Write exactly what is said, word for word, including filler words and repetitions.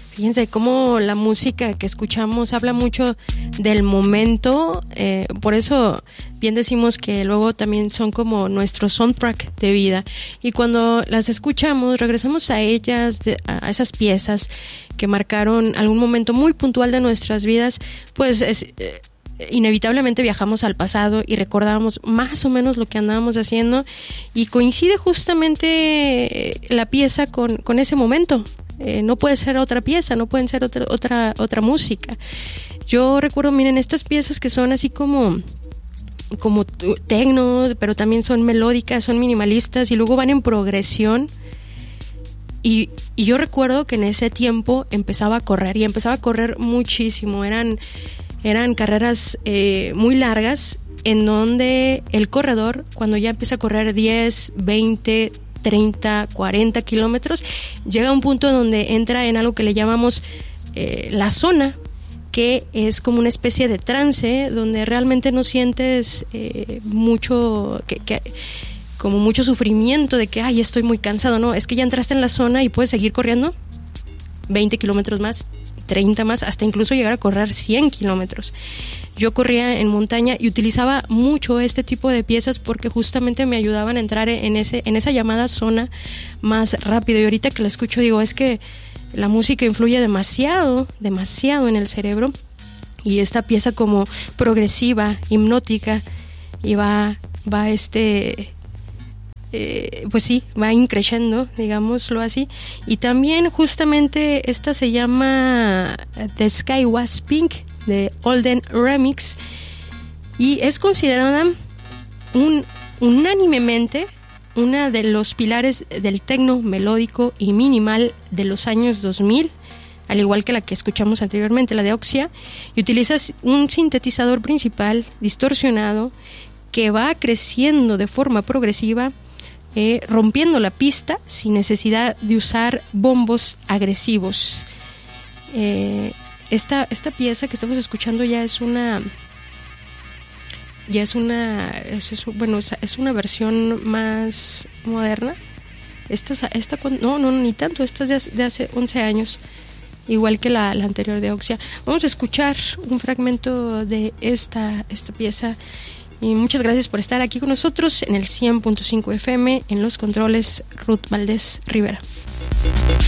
Fíjense cómo la música que escuchamos habla mucho del momento, eh, por eso bien decimos que luego también son como nuestro soundtrack de vida, y cuando las escuchamos regresamos a ellas, de, a esas piezas que marcaron algún momento muy puntual de nuestras vidas, pues es, eh, inevitablemente viajamos al pasado y recordamos más o menos lo que andábamos haciendo, y coincide justamente la pieza con, con ese momento. Eh, no puede ser otra pieza, no pueden ser otra, otra, otra música. Yo recuerdo, miren, estas piezas que son así como, como tecno, pero también son melódicas, son minimalistas y luego van en progresión. Y, y yo recuerdo que en ese tiempo empezaba a correr y empezaba a correr muchísimo. Eran, eran carreras eh, muy largas en donde el corredor, cuando ya empieza a correr diez, veinte, treinta, cuarenta kilómetros, llega a un punto donde entra en algo que le llamamos eh, la zona, que es como una especie de trance donde realmente no sientes eh, mucho, que, que, como mucho sufrimiento de que, ay, estoy muy cansado. No, es que ya entraste en la zona y puedes seguir corriendo veinte kilómetros más, treinta más, hasta incluso llegar a correr cien kilómetros. Yo corría en montaña y utilizaba mucho este tipo de piezas porque justamente me ayudaban a entrar en ese en esa llamada zona más rápido. Y ahorita que la escucho digo, es que la música influye demasiado, demasiado en el cerebro, y esta pieza como progresiva, hipnótica, y va, va este... Eh, pues sí, va increciendo, digámoslo así. Y también justamente esta se llama The Sky Was Pink, de Olden Remix, y es considerada un, unánimemente una de los pilares del techno melódico y minimal de los años dos mil, al igual que la que escuchamos anteriormente, la de Oxia, y utiliza un sintetizador principal distorsionado que va creciendo de forma progresiva, Eh, rompiendo la pista sin necesidad de usar bombos agresivos. Eh, esta, esta pieza que estamos escuchando ya es una ya es una es, es, bueno, es una versión más moderna. Esta, esta no, no, ni tanto, esta es de, de hace once años, igual que la, la anterior de Oxia. Vamos a escuchar un fragmento de esta, esta pieza. Y muchas gracias por estar aquí con nosotros en el cien punto cinco F M, en los controles Ruth Valdés Rivera.